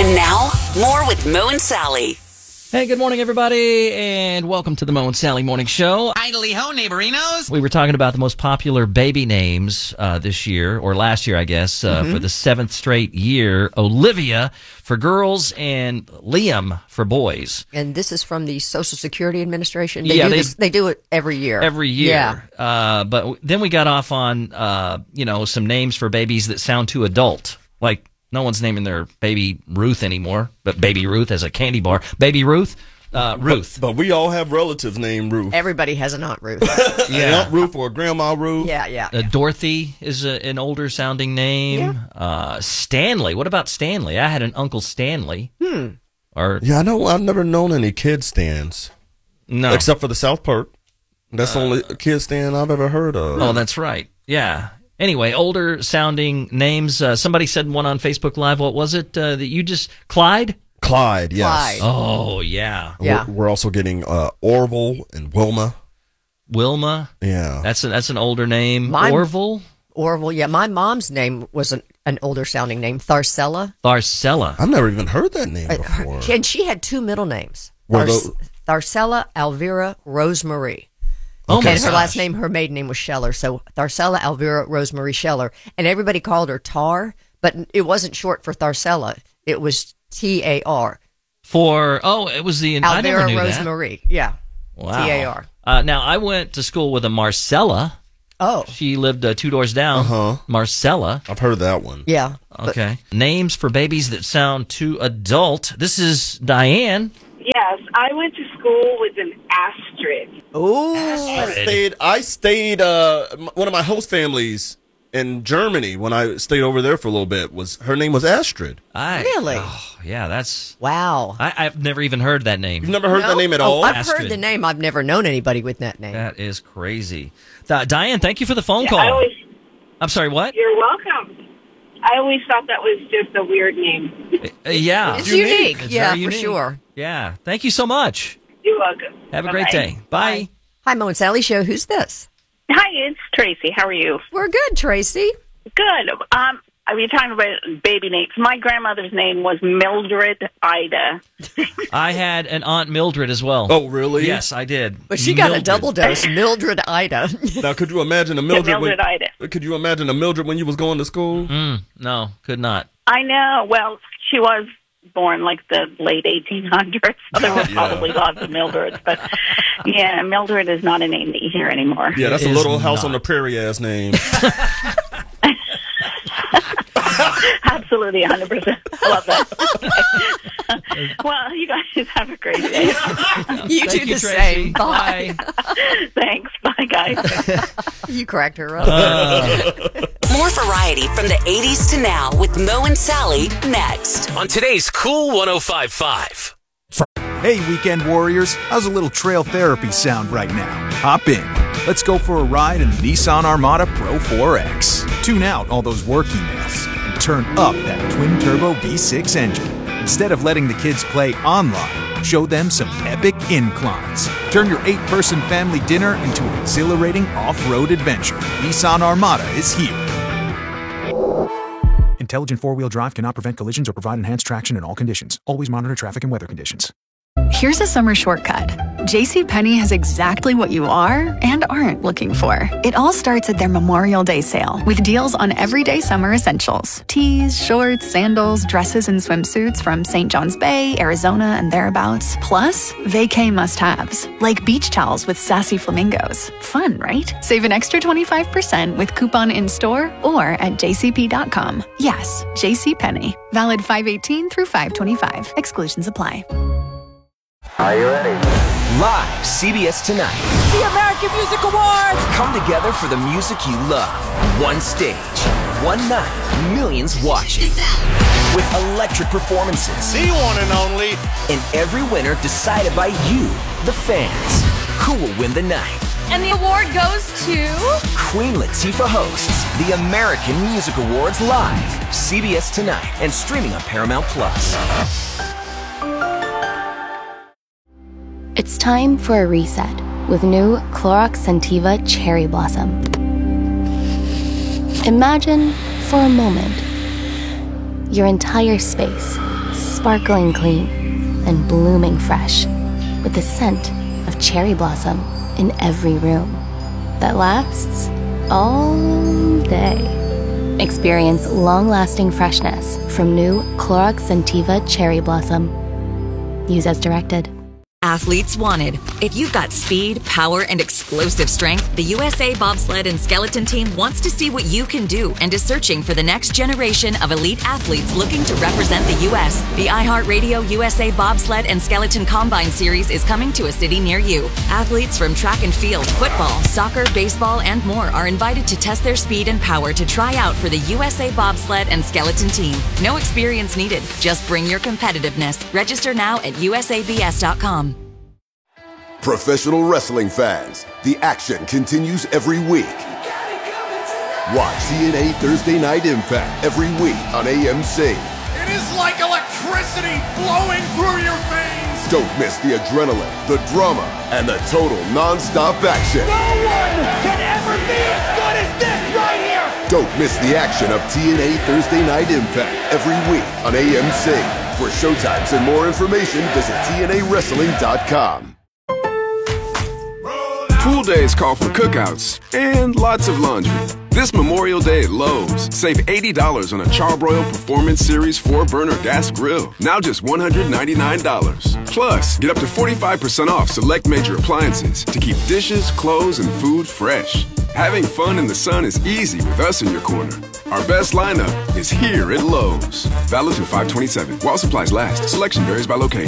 And now, more with Mo and Sally. Hey, good morning, everybody, and welcome to the Mo and Sally Morning Show. Idly-ho, neighborinos. We were talking about the most popular baby names this year, or last year, I guess, for the 7th straight year. Olivia for girls and Liam for boys. And this is from the Social Security Administration. They do it every year. Every year. Yeah. But then we got off on, some names for babies that sound too adult. Like, no one's naming their baby Ruth anymore, but Baby Ruth as a candy bar. Baby Ruth? Ruth. But we all have relatives named Ruth. Everybody has an Aunt Ruth. Yeah. Aunt Ruth or Grandma Ruth. Yeah. Dorothy is an older sounding name. Yeah. Stanley. What about Stanley? I had an Uncle Stanley. Yeah, I know. I've never known any kid stands. No. Except for the South Park. That's the only kid stand I've ever heard of. Oh, that's right. Yeah. Anyway, older sounding names. Somebody said one on Facebook Live. What was it that you just... Clyde? Clyde, yes. Clyde. Oh, yeah. Yeah. We're also getting Orville and Wilma. Wilma? Yeah. That's an older name. Orville? Orville, yeah. My mom's name was an older sounding name, Tharcella. Tharcella. I've never even heard that name before. And she had two middle names. Were Tharcella Alvira Rosemarie. Oh, my And her gosh. last name, her maiden name was Scheller. So Tharcella Alvira Rosemarie Scheller. And everybody called her Tar, but it wasn't short for Tharcella. It was T-A-R. It was the... I never Alvira knew Rosemarie. Yeah. Wow. T-A-R. Now, I went to school with a Marcella. Oh. She lived 2 doors down. Marcella. I've heard that one. Yeah. Okay. Names for babies that sound too adult. This is Diane. Yes, I went to school with an Astrid. Oh. I stayed one of my host families in Germany when I stayed over there for a little bit. Her name was Astrid. Really? Oh, yeah, that's... Wow. I've never even heard that name. You've never heard that name at all? I've Astrid. heard the name. I've never known anybody with that name. That is crazy. Diane, thank you for the phone call. I'm sorry, what? You're welcome. I always thought that was just a weird name. Yeah. It's unique. It's Yeah, very for unique. sure. Yeah. Thank you so much. You're welcome. Have a great day. Bye. Hi, Mo and Sally Show. Who's this? Hi, it's Tracy. How are you? We're good, Tracy. Good. We're talking about baby names. My grandmother's name was Mildred Ida. I had an Aunt Mildred as well. Oh, really? Yes, I did. But she got Mildred. a double dose, Mildred Ida. Now, could you imagine a Mildred? Ida. Could you imagine a Mildred when you was going to school? No, could not. I know. Well, she was born like the late 1800s, so there were probably lots of Mildreds. But, yeah, Mildred is not a name that you hear anymore. Yeah, that's It a is little house not. on the prairie ass name. Absolutely, 100%. I love that. Well, you guys have a great day. You do Thank you, the Tracy. same. Bye. Thanks. Bye, guys. You cracked her up. More variety from the 80s to now with Mo and Sally next. On today's Cool 105.5. Hey, weekend warriors, how's a little trail therapy sound right now? Hop in. Let's go for a ride in the Nissan Armada Pro 4X. Tune out all those work emails and turn up that twin-turbo V6 engine. Instead of letting the kids play online, show them some epic inclines. Turn your 8-person family dinner into an exhilarating off-road adventure. Nissan Armada is here. Intelligent four-wheel drive cannot prevent collisions or provide enhanced traction in all conditions. Always monitor traffic and weather conditions. Here's a summer shortcut. JCPenney has exactly what you are and aren't looking for. It all starts at their Memorial Day sale with deals on everyday summer essentials. Tees, shorts, sandals, dresses, and swimsuits from St. John's Bay, Arizona, and thereabouts. Plus, vacay must-haves like beach towels with sassy flamingos. Fun, right? Save an extra 25% with coupon in-store or at jcp.com. Yes, JCPenney. Valid 5/18 through 5/25. Exclusions apply. Are you ready? Live, CBS Tonight. The American Music Awards. Come together for the music you love. One stage, one night, millions watching. With electric performances. The one and only. And every winner decided by you, the fans. Who will win the night? And the award goes to... Queen Latifah hosts the American Music Awards live. CBS Tonight and streaming on Paramount+. It's time for a reset with new Clorox Scentiva Cherry Blossom. Imagine, for a moment, your entire space sparkling clean, and blooming fresh, with the scent of cherry blossom in every room that lasts all day. Experience long-lasting freshness from new Clorox Scentiva Cherry Blossom. Use as directed. Athletes wanted. If you've got speed, power, and explosive strength, the USA Bobsled and Skeleton Team wants to see what you can do and is searching for the next generation of elite athletes looking to represent the U.S. The iHeartRadio USA Bobsled and Skeleton Combine Series is coming to a city near you. Athletes from track and field, football, soccer, baseball, and more are invited to test their speed and power to try out for the USA Bobsled and Skeleton Team. No experience needed. Just bring your competitiveness. Register now at usabs.com. Professional wrestling fans, the action continues every week. Watch TNA Thursday Night Impact every week on AMC. It is like electricity flowing through your veins. Don't miss the adrenaline, the drama, and the total non-stop action. No one can ever be as good as this right here. Don't miss the action of TNA Thursday Night Impact every week on AMC. For showtimes and more information, visit TNAWrestling.com. Pool days call for cookouts and lots of laundry. This Memorial Day at Lowe's, save $80 on a Charbroil Performance Series 4-burner gas grill. Now just $199. Plus, get up to 45% off select major appliances to keep dishes, clothes, and food fresh. Having fun in the sun is easy with us in your corner. Our best lineup is here at Lowe's. Valid through 5/27. While supplies last. Selection varies by location.